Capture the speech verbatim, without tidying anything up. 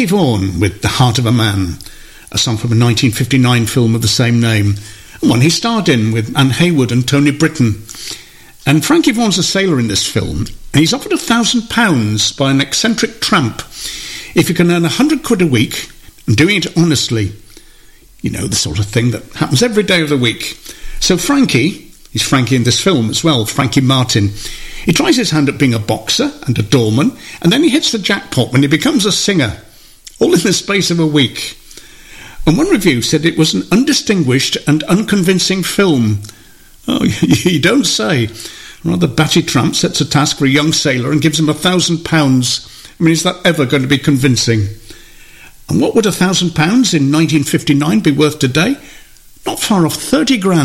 Frankie Vaughan with The Heart of a Man, a song from a nineteen fifty-nine film of the same name, and one he starred in with Anne Hayward and Tony Britton. And Frankie Vaughan's a sailor in this film, and he's offered a thousand pounds by an eccentric tramp if he can earn a hundred quid a week and doing it honestly. You know, the sort of thing that happens every day of the week. So Frankie, he's Frankie in this film as well, Frankie Martin, he tries his hand at being a boxer and a doorman, and then he hits the jackpot when he becomes a singer, all in the space of a week. And one review said it was an undistinguished and unconvincing film. Oh, you don't say. Rather batty tramp sets a task for a young sailor and gives him a thousand pounds. I mean, is that ever going to be convincing? And what would a thousand pounds in nineteen fifty-nine be worth today? Not far off thirty grand.